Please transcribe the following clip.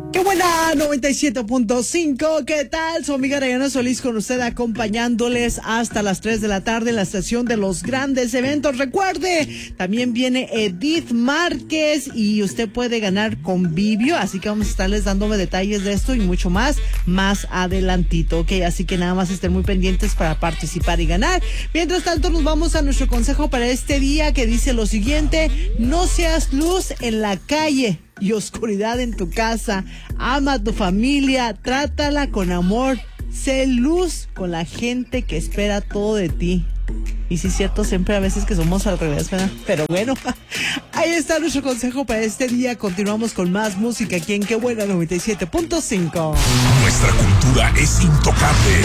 ¡Qué buena! 97.5. ¿Qué tal? Su amiga Rayana Solís con usted acompañándoles hasta las 3 de la tarde en la estación de los grandes eventos. Recuerde, también viene Edith Márquez y usted puede ganar convivio, así que vamos a estarles dándome detalles de esto y mucho más adelantito, ¿ok? Así que nada más estén muy pendientes para participar y ganar. Mientras tanto, nos vamos a nuestro consejo para este día que dice lo siguiente: no seas luz en la calle y oscuridad en tu casa. Ama a tu familia, trátala con amor, sé luz con la gente que espera todo de ti. Y sí es cierto, siempre a veces que somos al revés, ¿verdad? Pero bueno, ahí está nuestro consejo para este día. Continuamos con más música aquí en Qué Buena 97.5. Nuestra cultura es intocable.